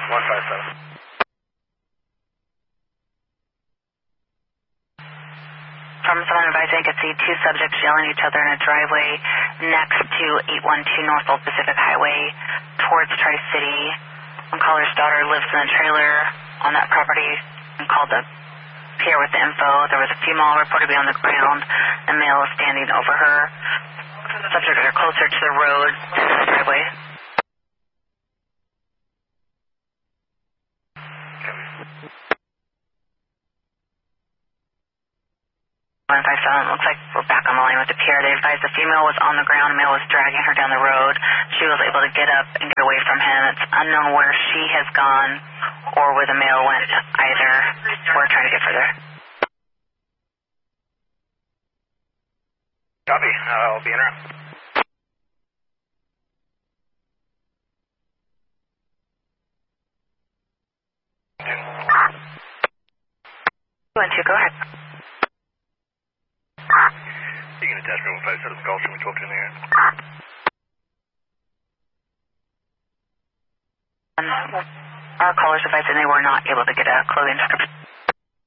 157. From someone advising I could see two subjects yelling at each other in a driveway next to 812 North Old Pacific Highway towards Tri-City. One caller's daughter lives in a trailer on that property and called the pier with the info. There was a female reported to be on the ground and male is standing over her. Subjects are closer to the road to the driveway. 157, looks like we're back on the line with the pier. They advised the female was on the ground, the male was dragging her down the road. She was able to get up and get away from him. It's unknown where she has gone or where the male went either. We're trying to get further. Copy, I'll be in route. Go ahead. You can attach me 157 calls from 12 in the air. Our callers advised that they were not able to get a clothing description.